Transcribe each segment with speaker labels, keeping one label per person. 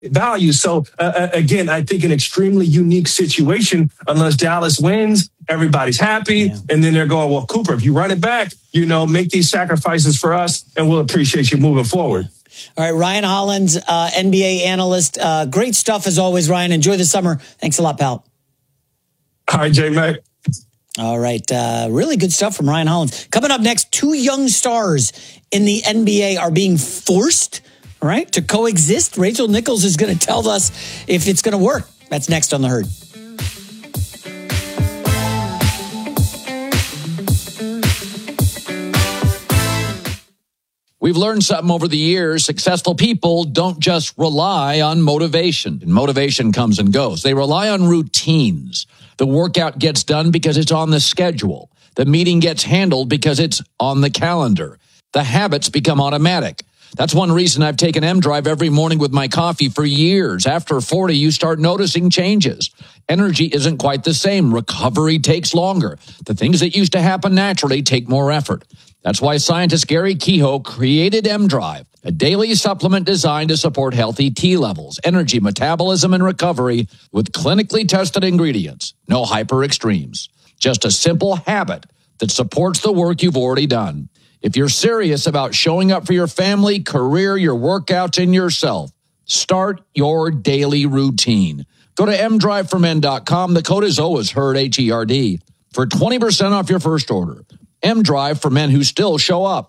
Speaker 1: value. So again, I think an extremely unique situation. Unless Dallas wins, everybody's happy, and then they're going, well, Cooper, if you run it back, make these sacrifices for us, and we'll appreciate you moving forward.
Speaker 2: All right, Ryan Hollins, NBA analyst. Great stuff as always, Ryan. Enjoy the summer. Thanks a lot, pal.
Speaker 1: All right, J-Mac.
Speaker 2: All right, really good stuff from Ryan Hollins. Coming up next, two young stars in the NBA are being forced, to coexist. Rachel Nichols is going to tell us if it's going to work. That's next on The Herd.
Speaker 3: We've learned something over the years. Successful people don't just rely on motivation. And motivation comes and goes. They rely on routines. The workout gets done because it's on the schedule. The meeting gets handled because it's on the calendar. The habits become automatic. That's one reason I've taken M-Drive every morning with my coffee for years. After 40, you start noticing changes. Energy isn't quite the same. Recovery takes longer. The things that used to happen naturally take more effort. That's why scientist Gary Kehoe created M-Drive, a daily supplement designed to support healthy T levels, energy, metabolism, and recovery with clinically tested ingredients. No hyper extremes. Just a simple habit that supports the work you've already done. If you're serious about showing up for your family, career, your workouts, and yourself, start your daily routine. Go to mdriveformen.com. The code is always HERD, H-E-R-D, for 20% off your first order. M-Drive for men who still show up.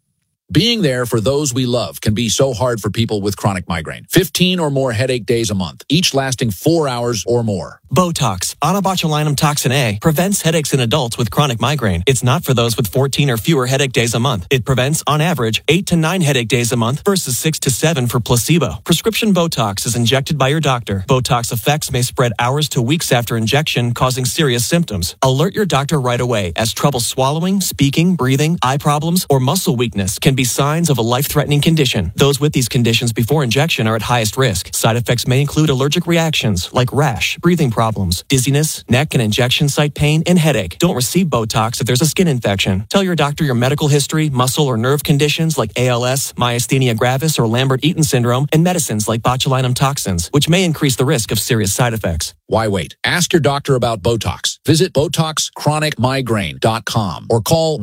Speaker 4: Being there for those we love can be so hard for people with chronic migraine. 15 or more headache days a month, each lasting 4 hours or more.
Speaker 5: Botox, onabotulinum toxin A, prevents headaches in adults with chronic migraine. It's not for those with 14 or fewer headache days a month. It prevents, on average, 8 to 9 headache days a month versus 6 to 7 for placebo. Prescription Botox is injected by your doctor. Botox effects may spread hours to weeks after injection, causing serious symptoms. Alert your doctor right away, as trouble swallowing, speaking, breathing, eye problems, or muscle weakness can be signs of a life-threatening condition. Those with these conditions before injection are at highest risk. Side effects may include allergic reactions like rash, breathing problems, dizziness, neck and injection site pain, and headache. Don't receive Botox if there's a skin infection. Tell your doctor your medical history, muscle or nerve conditions like ALS, myasthenia gravis, or Lambert-Eaton syndrome, and medicines like botulinum toxins, which may increase the risk of serious side effects.
Speaker 4: Why wait? Ask your doctor about Botox. Visit BotoxChronicMigraine.com or call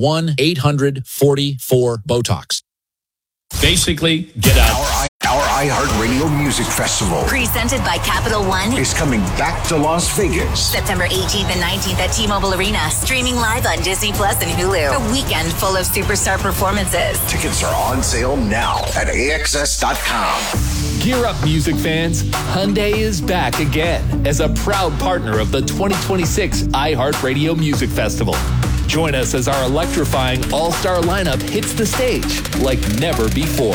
Speaker 4: 1-800-44-BOTOX.
Speaker 6: Basically, get out.
Speaker 7: Our iHeartRadio Music Festival,
Speaker 8: presented by Capital One,
Speaker 7: is coming back to Las Vegas.
Speaker 8: September 18th and 19th at T-Mobile Arena. Streaming live on Disney Plus and Hulu. A weekend full of superstar performances.
Speaker 7: Tickets are on sale now at AXS.com.
Speaker 6: Gear up, music fans. Hyundai is back again as a proud partner of the 2026 iHeartRadio Music Festival. Join us as our electrifying all-star lineup hits the stage like never before.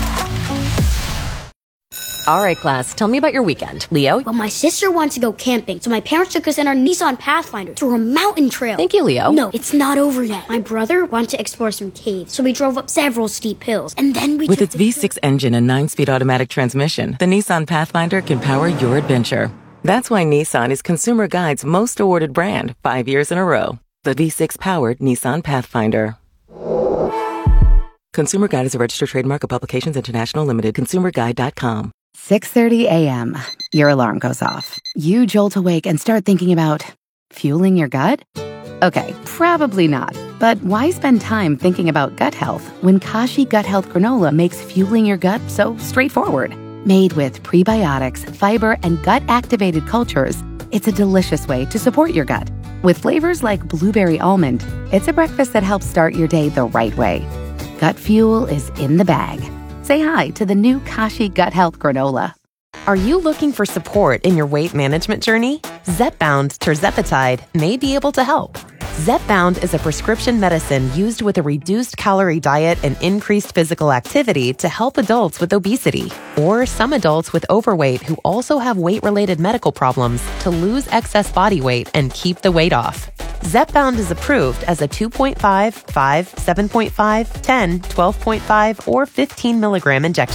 Speaker 9: All right, class, tell me about your weekend. Leo?
Speaker 10: Well, my sister wants to go camping, so my parents took us in our Nissan Pathfinder through a mountain trail.
Speaker 9: Thank you, Leo.
Speaker 10: No, it's not over yet. My brother wanted to explore some caves, so we drove up several steep hills, and then we
Speaker 11: With its V6 engine and 9-speed automatic transmission, the Nissan Pathfinder can power your adventure. That's why Nissan is Consumer Guide's most awarded brand 5 years in a row. The V6-powered Nissan Pathfinder. Consumer Guide is a registered trademark of Publications International Limited. ConsumerGuide.com.
Speaker 12: 6:30 a.m. Your alarm goes off. You jolt awake and start thinking about fueling your gut? Okay, probably not. But why spend time thinking about gut health when Kashi Gut Health Granola makes fueling your gut so straightforward? Made with prebiotics, fiber, and gut-activated cultures, it's a delicious way to support your gut. With flavors like blueberry almond, it's a breakfast that helps start your day the right way. Gut fuel is in the bag. Say hi to the new Kashi Gut Health Granola.
Speaker 9: Are you looking for support in your weight management journey? Zepbound tirzepatide may be able to help. Zepbound is a prescription medicine used with a reduced calorie diet and increased physical activity to help adults with obesity or some adults with overweight who also have weight-related medical problems to lose excess body weight and keep the weight off. Zepbound is approved as a 2.5, 5, 7.5, 10, 12.5, or 15 milligram injection.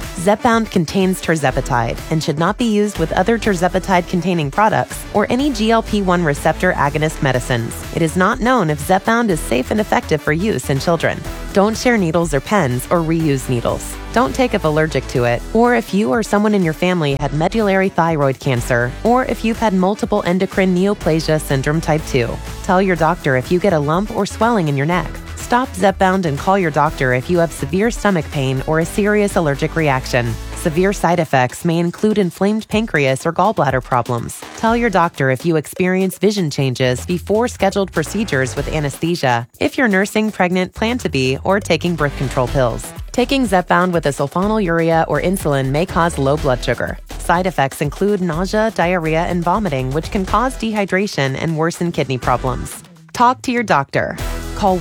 Speaker 9: Zepbound contains tirzepatide and should not be used with other tirzepatide-containing products or any GLP-1 receptor agonist medicines. It is not known if Zepbound is safe and effective for use in children. Don't share needles or pens or reuse needles. Don't take if allergic to it, or if you or someone in your family had medullary thyroid cancer, or if you've had multiple endocrine neoplasia syndrome type 2. Tell your doctor if you get a lump or swelling in your neck. Stop Zepbound and call your doctor if you have severe stomach pain or a serious allergic reaction. Severe side effects may include inflamed pancreas or gallbladder problems. Tell your doctor if you experience vision changes before scheduled procedures with anesthesia, if you're nursing, pregnant, plan to be, or taking birth control pills. Taking Zepbound with a sulfonylurea or insulin may cause low blood sugar. Side effects include nausea, diarrhea, and vomiting, which can cause dehydration and worsen kidney problems. Talk to your doctor. Call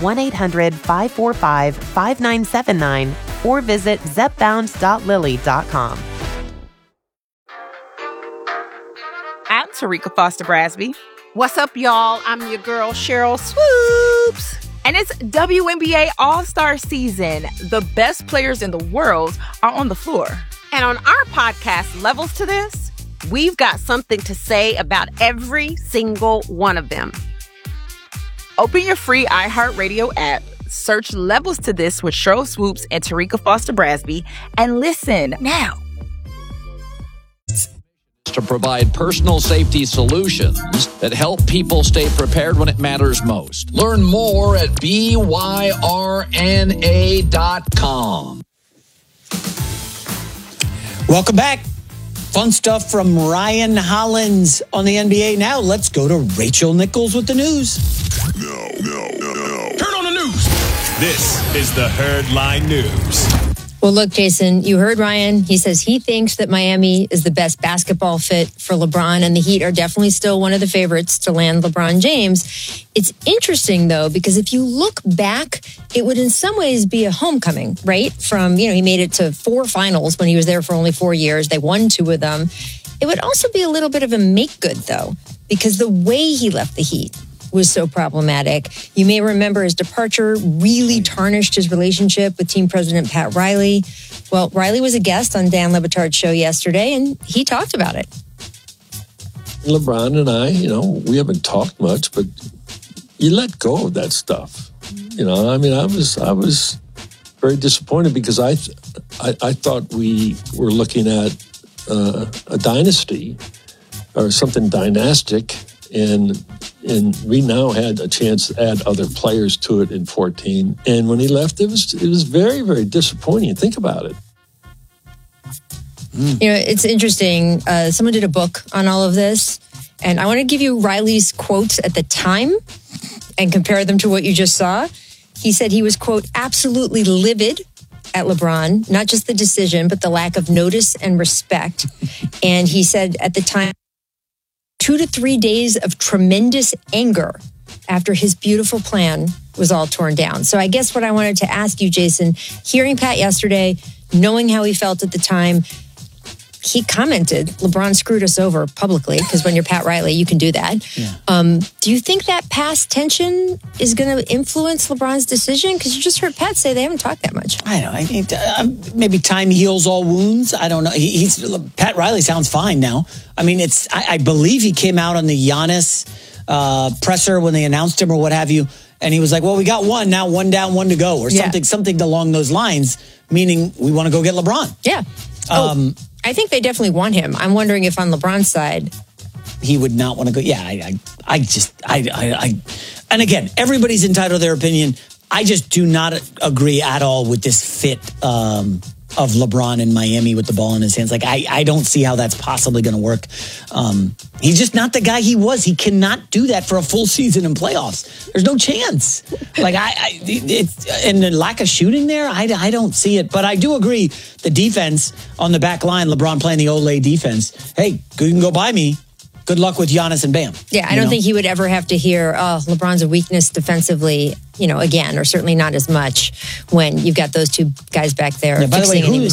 Speaker 9: 1-800-545-5979 or visit zepbound.lilly.com.
Speaker 13: I'm Tarika Foster Brasby. What's up, y'all? I'm your girl, Cheryl Swoops. And it's WNBA All-Star season. The best players in the world are on the floor. And on our podcast, Levels to This, we've got something to say about every single one of them. Open your free iHeartRadio app, search Levels to This with Cheryl Swoops and Tarika Foster Brasby, and listen now.
Speaker 3: To provide personal safety solutions that help people stay prepared when it matters most. Learn more at byrna.com.
Speaker 2: Welcome back. Fun stuff from Ryan Hollins on the NBA. Now let's go to Rachel Nichols with the news.
Speaker 14: No. Turn on the news. This is the Herdline News.
Speaker 15: Well, look, Jason, you heard Ryan. He says he thinks that Miami is the best basketball fit for LeBron, and the Heat are definitely still one of the favorites to land LeBron James. It's interesting, though, because if you look back, it would in some ways be a homecoming, right? From, he made it to 4 finals when he was there for only 4 years. They won 2 of them. It would also be a little bit of a make good, though, because the way he left the Heat was so problematic. You may remember his departure really tarnished his relationship with team president Pat Riley. Well, Riley was a guest on Dan Le Batard's show yesterday, and he talked about it.
Speaker 16: LeBron and I, we haven't talked much, but you let go of that stuff. I was very disappointed because I thought we were looking at a dynasty or something dynastic, and we now had a chance to add other players to it in 2014. And when he left, it was very, very disappointing. Think about it.
Speaker 15: It's interesting. Someone did a book on all of this, and I want to give you Riley's quotes at the time and compare them to what you just saw. He said he was, quote, absolutely livid at LeBron, not just the decision, but the lack of notice and respect. And he said at the time, 2 to 3 days of tremendous anger after his beautiful plan was all torn down. So I guess what I wanted to ask you, Jason, hearing Pat yesterday, knowing how he felt at the time, he commented, LeBron screwed us over publicly, because when you're Pat Riley, you can do that. Yeah. Do you think that past tension is going to influence LeBron's decision? Because you just heard Pat say they haven't talked that much.
Speaker 2: I know. I think maybe time heals all wounds. I don't know. Pat Riley sounds fine now. I believe he came out on the Giannis presser when they announced him or what have you, and he was like, well, we got one, now 1 down, 1 to go, or something along those lines, meaning we want to go get LeBron.
Speaker 15: Yeah. I think they definitely want him. I'm wondering if on LeBron's side,
Speaker 2: he would not want to go. Yeah, and again, everybody's entitled to their opinion. I just do not agree at all with this fit of LeBron in Miami with the ball in his hands. I don't see how that's possibly going to work. He's just not the guy he was. He cannot do that for a full season in playoffs. There's no chance. And the lack of shooting there, I don't see it. But I do agree. The defense on the back line, LeBron playing the Olay defense. Hey, you can go by me. Good luck with Giannis and Bam.
Speaker 15: Yeah, I don't think he would ever have to hear, LeBron's a weakness defensively, again, or certainly not as much when you've got those 2 guys back there.
Speaker 2: Yeah, by the way, who's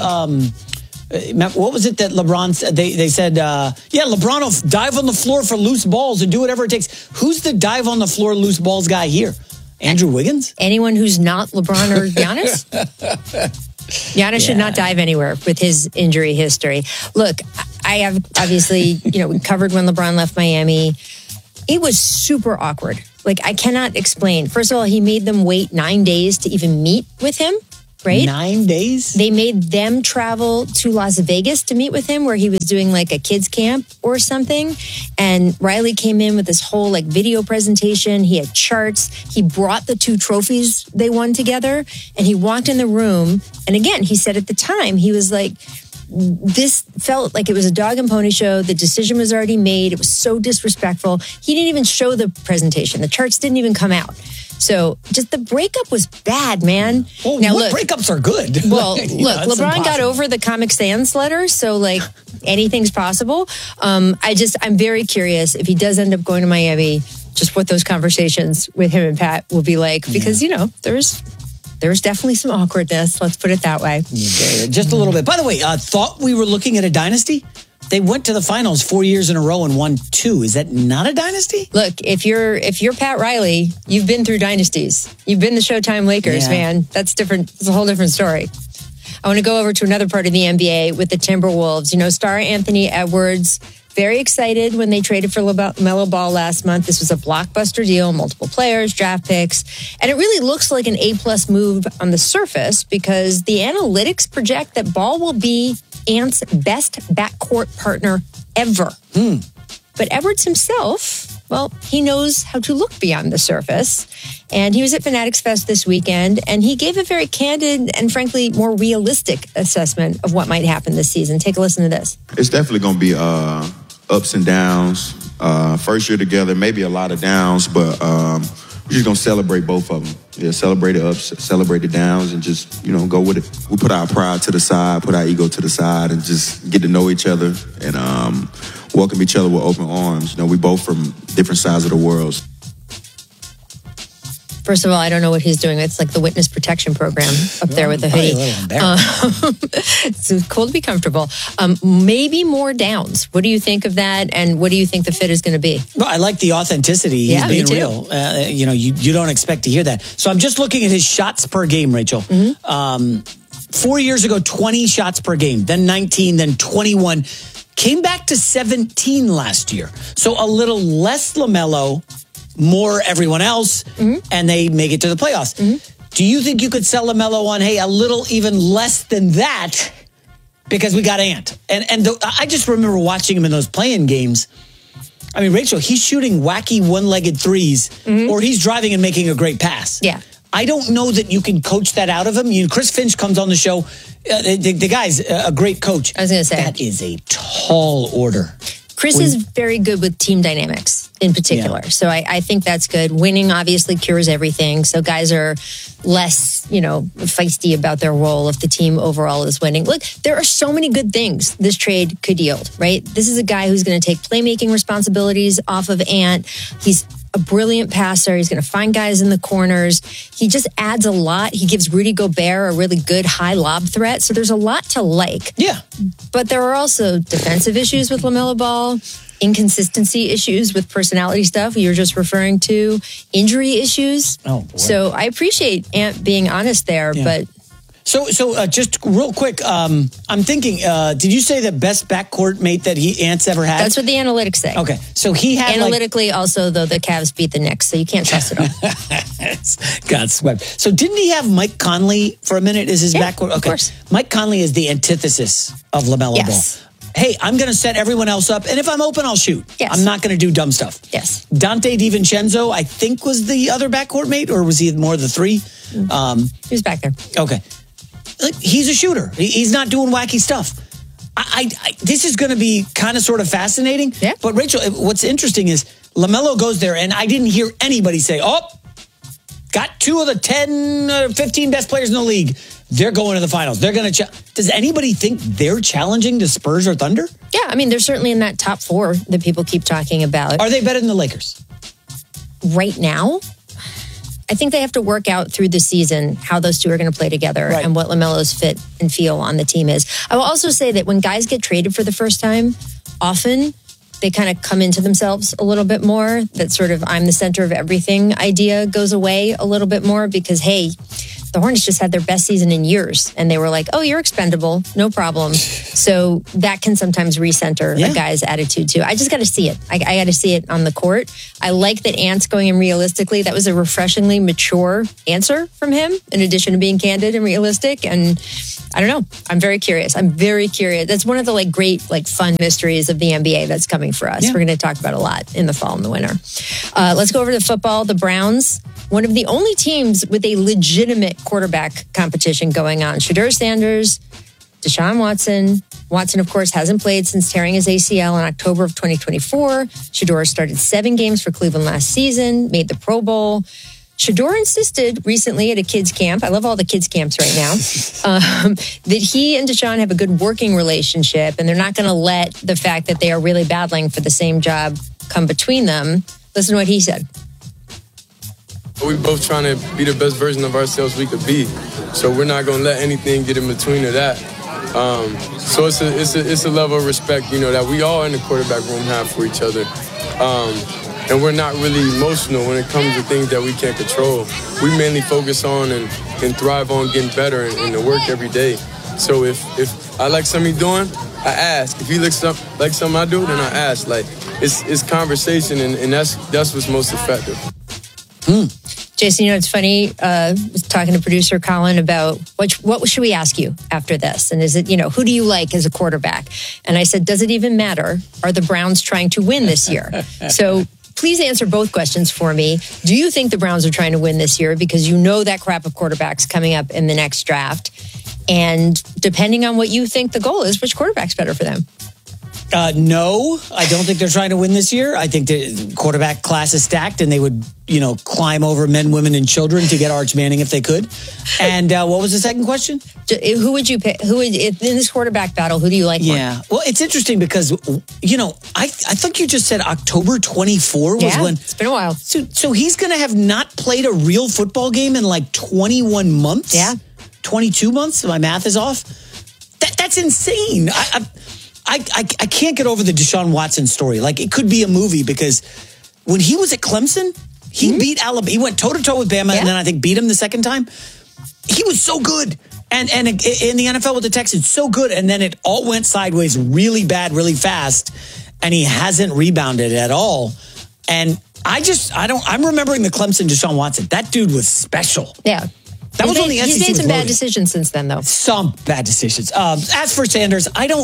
Speaker 2: what was it that LeBron said? They said, LeBron will dive on the floor for loose balls and do whatever it takes. Who's the dive on the floor loose balls guy here? Andrew Wiggins?
Speaker 15: Anyone who's not LeBron or Giannis? Giannis should not dive anywhere with his injury history. Look, I have obviously, we covered when LeBron left Miami. It was super awkward. Like, I cannot explain. First of all, he made them wait 9 days to even meet with him, right?
Speaker 2: 9 days?
Speaker 15: They made them travel to Las Vegas to meet with him, where he was doing like a kids camp or something. And Riley came in with this whole like video presentation. He had charts. He brought the 2 trophies they won together, and he walked in the room. And again, he said at the time, he was like, this felt like it was a dog and pony show. The decision was already made. It was so disrespectful. He didn't even show the presentation. The charts didn't even come out. So just the breakup was bad, man.
Speaker 2: Well, now, look, breakups are good.
Speaker 15: Well, look, LeBron got over the Comic Sans letter, so like anything's possible. I'm very curious if he does end up going to Miami, just what those conversations with him and Pat will be like, because there's definitely some awkwardness. Let's put it that way.
Speaker 2: Yeah, just a little bit. By the way, thought we were looking at a dynasty? They went to the finals 4 years in a row and won 2. Is that not a dynasty?
Speaker 15: Look, if you're Pat Riley, you've been through dynasties. You've been the Showtime Lakers, man. That's different. It's a whole different story. I want to go over to another part of the NBA with the Timberwolves. Star Anthony Edwards, very excited when they traded for LaMelo Ball last month. This was a blockbuster deal, multiple players, draft picks. And it really looks like an A-plus move on the surface because the analytics project that Ball will be Ant's best backcourt partner ever. But Edwards himself, well, he knows how to look beyond the surface. And he was at Fanatics Fest this weekend, and he gave a very candid and frankly more realistic assessment of what might happen this season. Take a listen to this.
Speaker 17: It's definitely going to be ups and downs. First year together, maybe a lot of downs, but we're just going to celebrate both of them. Yeah, celebrate the ups, celebrate the downs, and just, go with it. We put our pride to the side, put our ego to the side, and just get to know each other and welcome each other with open arms. We both from different sides of the world.
Speaker 15: First of all, I don't know what he's doing. It's like the witness protection program up there with the hoodie. It's cool to be comfortable. Maybe more downs. What do you think of that? And what do you think the fit is going to be?
Speaker 2: Well, I like the authenticity. He's being real. You don't expect to hear that. So I'm just looking at his shots per game, Rachel. 4 years ago, 20 shots per game, then 19, then 21. Came back to 17 last year. So a little less LaMelo, more everyone else, and they make it to the playoffs. Do you think you could sell LaMelo on, hey, a little even less than that because we got Ant? And I just remember watching him in those play-in games. I mean, Rachel, he's shooting wacky one-legged threes, or he's driving and making a great pass.
Speaker 15: Yeah.
Speaker 2: I don't know that you can coach that out of him. Chris Finch comes on the show. The guy's a great coach.
Speaker 15: I was going to say.
Speaker 2: That is a tall order.
Speaker 15: Chris is very good with team dynamics in particular. Yeah. So I think that's good. Winning obviously cures everything. So guys are less, feisty about their role if the team overall is winning. Look, there are so many good things this trade could yield, right? This is a guy who's going to take playmaking responsibilities off of Ant. He's a brilliant passer. He's going to find guys in the corners. He just adds a lot. He gives Rudy Gobert a really good high lob threat. So there's a lot to like.
Speaker 2: Yeah.
Speaker 15: But there are also defensive issues with LaMelo Ball, inconsistency issues with personality stuff you were just referring to, injury issues.
Speaker 2: Oh, boy.
Speaker 15: So I appreciate Ant being honest there, but...
Speaker 2: So just real quick, I'm thinking, did you say the best backcourt mate that Ant's ever had?
Speaker 15: That's what the analytics say.
Speaker 2: Okay, so he had
Speaker 15: analytically also, though, the Cavs beat the Knicks, so you can't trust it all.
Speaker 2: Got swept. So didn't he have Mike Conley for a minute as his backcourt? Okay.
Speaker 15: Of course.
Speaker 2: Mike Conley is the antithesis of LaMelo Ball. Hey, I'm going to set everyone else up, and if I'm open, I'll shoot.
Speaker 15: Yes.
Speaker 2: I'm not going to do dumb stuff.
Speaker 15: Yes.
Speaker 2: Dante DiVincenzo, I think, was the other backcourt mate, or was he more the three?
Speaker 15: He was back there.
Speaker 2: Okay. He's a shooter. He's not doing wacky stuff. This is going to be kind of sort of fascinating.
Speaker 15: Yeah.
Speaker 2: But Rachel, what's interesting is LaMelo goes there, and I didn't hear anybody say, got 2 of the 10, 15 best players in the league. They're going to the finals. They're going to. Does anybody think they're challenging the Spurs or Thunder?
Speaker 15: Yeah, I mean, they're certainly in that top 4 that people keep talking about.
Speaker 2: Are they better than the Lakers?
Speaker 15: Right now? I think they have to work out through the season how those two are going to play together and what LaMelo's fit and feel on the team is. I will also say that when guys get traded for the first time, often they kind of come into themselves a little bit more. That sort of I'm the center of everything idea goes away a little bit more because, hey, the Hornets just had their best season in years. And they were like, oh, you're expendable. No problem. So that can sometimes recenter a guy's attitude too. I just got to see it. I got to see it on the court. I like that Ant's going in realistically. That was a refreshingly mature answer from him, in addition to being candid and realistic. And I don't know. I'm very curious. That's one of the great, fun mysteries of the NBA that's coming for us. Yeah. We're going to talk about a lot in the fall and the winter. Let's go over to football. The Browns, one of the only teams with a legitimate quarterback competition going on. Shedeur Sanders, Deshaun Watson. Watson, of course, hasn't played since tearing his ACL in October of 2024. Shedeur started 7 games for Cleveland last season, made the Pro Bowl. Shedeur insisted recently at a kids camp, I love all the kids camps right now, that he and Deshaun have a good working relationship, and they're not going to let the fact that they are really battling for the same job come between them. Listen to what he said.
Speaker 18: We're both trying to be the best version of ourselves we could be, so we're not going to let anything get in between of that. So it's a level of respect, that we all in the quarterback room have for each other. And we're not really emotional when it comes to things that we can't control. We mainly focus on and thrive on getting better and to work every day. So if I like something he's doing, I ask. If he looks like something I do, then I ask. It's conversation, and that's what's most effective.
Speaker 15: Jason, it's funny, I was talking to producer Colin about what should we ask you after this? And is it, who do you like as a quarterback? And I said, does it even matter? Are the Browns trying to win this year? So please answer both questions for me. Do you think the Browns are trying to win this year? Because that crop of quarterbacks coming up in the next draft. And depending on what you think the goal is, which quarterback's better for them?
Speaker 2: No, I don't think they're trying to win this year. I think the quarterback class is stacked, and they would, climb over men, women, and children to get Arch Manning if they could. And what was the second question?
Speaker 15: Who would you pick? In this quarterback battle, who do you like more?
Speaker 2: Yeah, well, it's interesting because, I think you just said October 24 was when.
Speaker 15: It's been a while.
Speaker 2: So he's going to have not played a real football game in 21 months?
Speaker 15: Yeah.
Speaker 2: 22 months? My math is off? That's insane. I can't get over the Deshaun Watson story. It could be a movie, because when he was at Clemson, he beat Alabama. He went toe-to-toe with Bama, and then I think beat him the second time. He was so good. And in the NFL with the Texans, so good. And then it all went sideways really bad, really fast. And he hasn't rebounded at all. And I'm remembering the Clemson Deshaun Watson. That dude was special.
Speaker 15: Yeah.
Speaker 2: That was only
Speaker 15: he's made some bad decisions since then, though.
Speaker 2: Some bad decisions. As for Sanders, I don't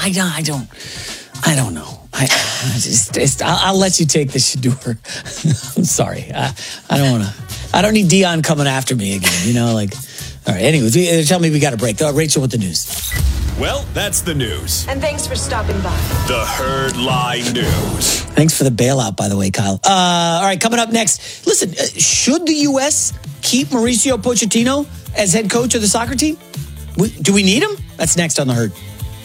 Speaker 2: know. I'll let you take the Shedeur. I'm sorry. I don't want to. I don't need Dion coming after me again. All right. Anyways, tell me we got a break. Rachel with the news.
Speaker 14: Well, that's the news.
Speaker 19: And thanks for stopping by.
Speaker 14: The Herd Lie News.
Speaker 2: Thanks for the bailout, by the way, Kyle. All right, coming up next. Listen, should the U.S. keep Mauricio Pochettino as head coach of the soccer team? Do we need him? That's next on The Herd.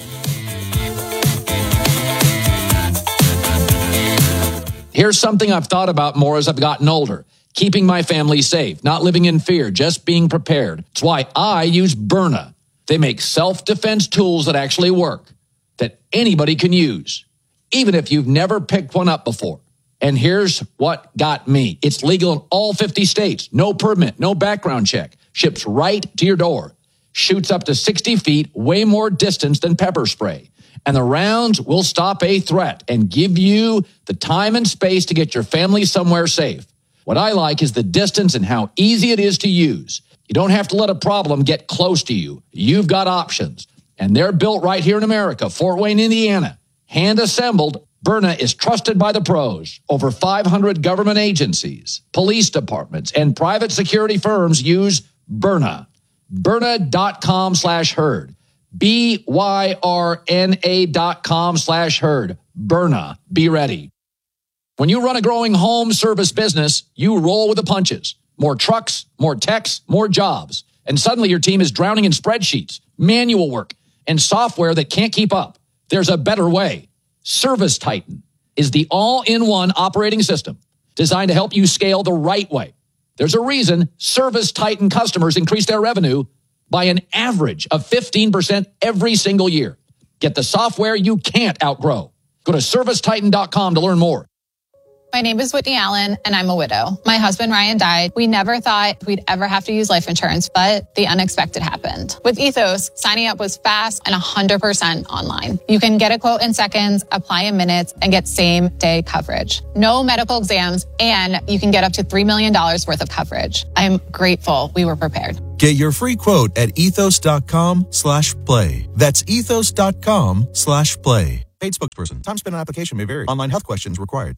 Speaker 3: Here's something I've thought about more as I've gotten older. Keeping my family safe, not living in fear, just being prepared. It's why I use Byrna. They make self-defense tools that actually work, that anybody can use, even if you've never picked one up before. And here's what got me. It's legal in all 50 states. No permit, no background check. Ships right to your door. Shoots up to 60 feet, way more distance than pepper spray. And the rounds will stop a threat and give you the time and space to get your family somewhere safe. What I like is the distance and how easy it is to use. You don't have to let a problem get close to you. You've got options. And they're built right here in America, Fort Wayne, Indiana. Hand-assembled, Byrna is trusted by the pros. Over 500 government agencies, police departments, and private security firms use Byrna. Byrna.com/herd. BYRNA.com/herd. Byrna. Be ready. When you run a growing home service business, you roll with the punches. More trucks, more techs, more jobs. And suddenly your team is drowning in spreadsheets, manual work, and software that can't keep up. There's a better way. ServiceTitan is the all-in-one operating system designed to help you scale the right way. There's a reason ServiceTitan customers increase their revenue by an average of 15% every single year. Get the software you can't outgrow. Go to ServiceTitan.com to learn more.
Speaker 19: My name is Whitney Allen, and I'm a widow. My husband, Ryan, died. We never thought we'd ever have to use life insurance, but the unexpected happened. With Ethos, signing up was fast and 100% online. You can get a quote in seconds, apply in minutes, and get same-day coverage. No medical exams, and you can get up to $3 million worth of coverage. I'm grateful we were prepared.
Speaker 20: Get your free quote at ethos.com/play. That's ethos.com/play. Paid spokesperson. Time spent on application may vary. Online health questions required.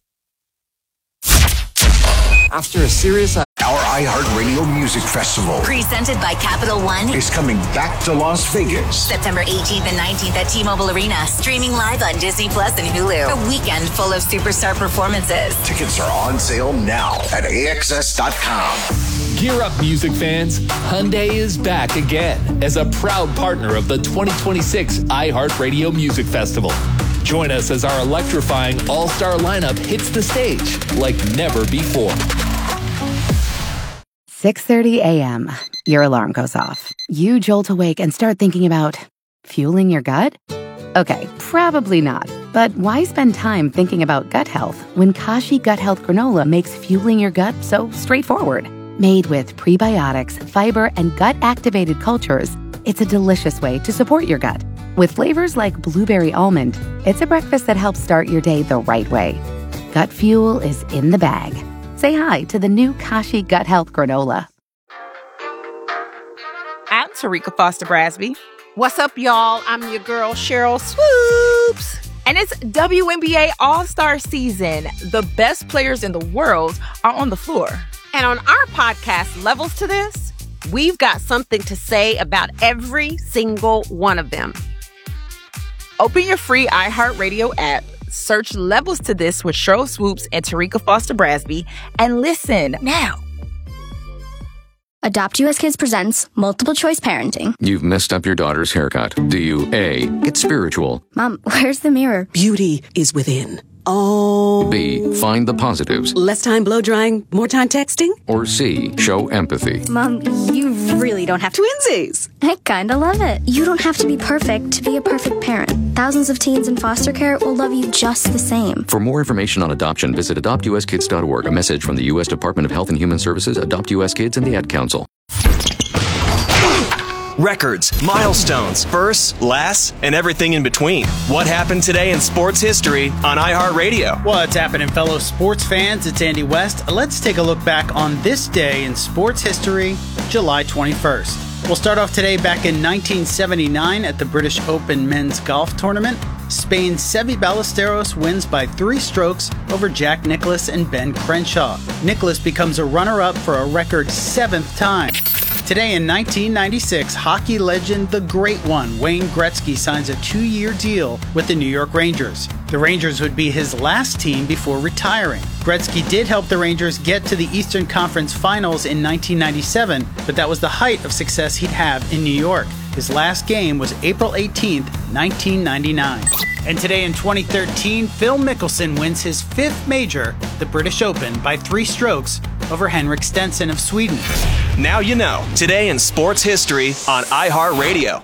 Speaker 7: After a serious... Our iHeartRadio Music Festival,
Speaker 8: Presented by Capital One,
Speaker 7: is coming back to Las Vegas.
Speaker 8: September 18th and 19th at T-Mobile Arena. Streaming live on Disney Plus and Hulu. A weekend full of superstar performances.
Speaker 7: Tickets are on sale now at AXS.com.
Speaker 6: Gear up, music fans. Hyundai is back again as a proud partner of the 2026 iHeartRadio Music Festival. Join us as our electrifying all-star lineup hits the stage like never before.
Speaker 12: 6:30 a.m. Your alarm goes off. You jolt awake and start thinking about fueling your gut? Okay, probably not. But why spend time thinking about gut health when Kashi Gut Health Granola makes fueling your gut so straightforward? Made with prebiotics, fiber, and gut-activated cultures, it's a delicious way to support your gut. With flavors like blueberry almond, it's a breakfast that helps start your day the right way. Gut fuel is in the bag. Say hi to the new Kashi Gut Health Granola.
Speaker 13: I'm Tarika Foster Brasby. What's up, y'all? I'm your girl, Cheryl Swoops. And it's WNBA All-Star Season. The best players in the world are on the floor. And on our podcast, Levels to This, we've got something to say about every single one of them. Open your free iHeartRadio app, search Levels to This with Cheryl Swoops and Tarika Foster Brasby, and listen now.
Speaker 21: Adopt US Kids presents Multiple Choice Parenting.
Speaker 22: You've messed up your daughter's haircut. Do you A, get spiritual?
Speaker 21: Mom, where's the mirror?
Speaker 23: Beauty is within. Oh.
Speaker 22: B, find the positives?
Speaker 23: Less time blow drying, more time texting?
Speaker 22: Or C, show empathy?
Speaker 21: Mom, you really don't have to.
Speaker 23: Twinsies!
Speaker 21: I kinda love it. You don't have to be perfect to be a perfect parent. Thousands of teens in foster care will love you just the same.
Speaker 22: For more information on adoption, visit adoptuskids.org. A message from the U.S. Department of Health and Human Services, Adopt U.S. Kids, and the Ad Council.
Speaker 24: Records, milestones, firsts, lasts, and everything in between. What happened today in sports history on iHeartRadio?
Speaker 25: What's happening, fellow sports fans? It's Andy West. Let's take a look back on this day in sports history, July 21st. We'll start off today back in 1979 at the British Open men's golf tournament. Spain's Seve Ballesteros wins by 3 strokes over Jack Nicklaus and Ben Crenshaw. Nicklaus becomes a runner-up for a record 7th time. Today in 1996, hockey legend The Great One, Wayne Gretzky, signs a 2-year deal with the New York Rangers. The Rangers would be his last team before retiring. Gretzky did help the Rangers get to the Eastern Conference Finals in 1997, but that was the height of success he'd have in New York. His last game was April 18th, 1999. And today in 2013, Phil Mickelson wins his 5th major, the British Open, by 3 strokes over Henrik Stenson of Sweden.
Speaker 24: Now you know. Today in sports history on iHeartRadio.